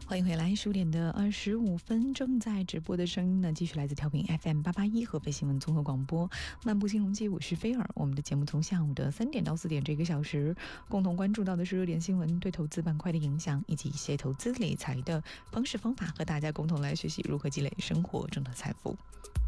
欢迎回来，15点的25分，正在直播的声音呢，继续来自调频 FM 881合肥新闻综合广播漫步金融街，我是菲尔。我们的节目从下午的3点到4点这个小时，共同关注到的是热点新闻对投资板块的影响，以及一些投资理财的方式方法，和大家共同来学习如何积累生活中的财富。